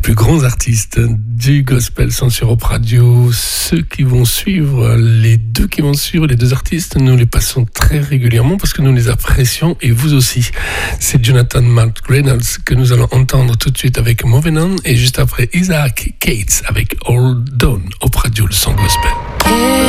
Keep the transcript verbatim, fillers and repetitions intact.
plus grands artistes du gospel sont sur Op Radio. Ceux qui vont suivre, les deux qui vont suivre, les deux artistes, nous les passons très régulièrement parce que nous les apprécions et vous aussi. C'est Jonathan McReynolds que nous allons entendre tout de suite avec Moving On et juste après Isaac Cates avec All Done. Op Radio, le son gospel.